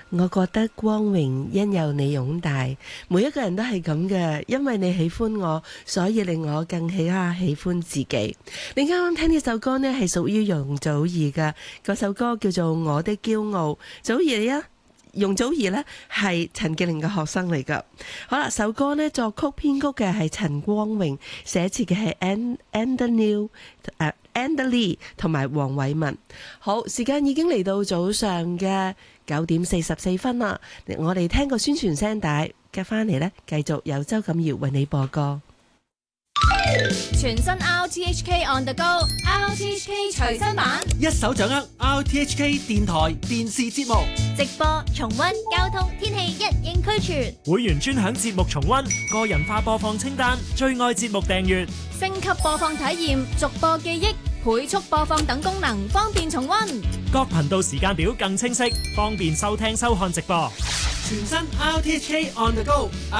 我覺得光榮因有你擁戴，每一個人都係咁嘅，因為你喜歡我，所以令我更喜歡自己。你啱啱聽呢首歌呢，係屬於容祖兒嘅，嗰首歌叫做《我的驕傲》。祖兒啊，容祖兒呢係陳潔靈嘅學生嚟噶。好啦，首歌呢作曲編曲嘅係陳光榮，寫詞嘅係 Andy Lee 同埋黃偉文。好，時間已經嚟到早上嘅9:44啦，我哋聽個宣傳聲帶，跟翻嚟呢，繼續由周錦瑤為你播歌。 全新 RTHK On The Go，RTHK 隨身版， 一手掌握 RTHK 電台電視節目直播、重溫、交通、天氣一應俱全， 會員專享節目重溫、個人化播放清單、最愛節目訂閱、 升級播放體驗、逐播記憶、倍速播放等功能，方便重溫。 各頻道時間表更清晰，方便收聽收看直播。 全新 RTHK On The Go。